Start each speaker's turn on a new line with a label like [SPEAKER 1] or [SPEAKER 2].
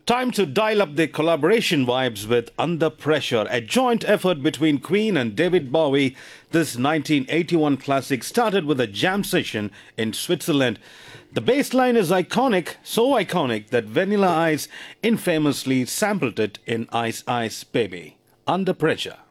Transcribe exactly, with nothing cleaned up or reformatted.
[SPEAKER 1] Time to dial up the collaboration vibes with Under Pressure, a joint effort between Queen and David Bowie. This nineteen eighty-one classic started with a jam session in Switzerland. The bass line is iconic, so iconic that Vanilla Ice infamously sampled it in Ice Ice Baby. Under Pressure.